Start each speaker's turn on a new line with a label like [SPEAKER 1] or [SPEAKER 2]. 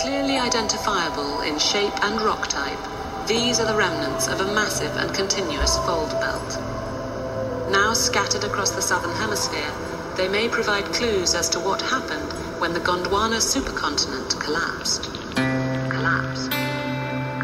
[SPEAKER 1] Clearly identifiable in shape and rock type, these are the remnants of a massive and continuous fold belt. Now scattered across the southern hemisphere, they may provide clues as to what happened when the Gondwana supercontinent collapsed.